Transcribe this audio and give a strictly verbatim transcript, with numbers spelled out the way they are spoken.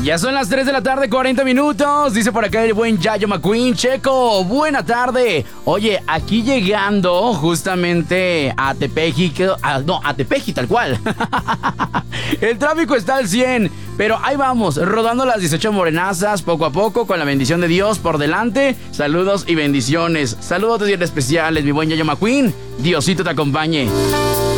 Ya son las tres de la tarde, cuarenta minutos. Dice por acá el buen Yayo McQueen. Checo, buena tarde. Oye, aquí llegando justamente a Tepeji. Que, a, no, a Tepeji tal cual. El tráfico está al cien. Pero ahí vamos, rodando las dieciocho morenazas poco a poco, con la bendición de Dios por delante. Saludos y bendiciones. Saludos bien especiales, mi buen Yayo McQueen. Diosito te acompañe.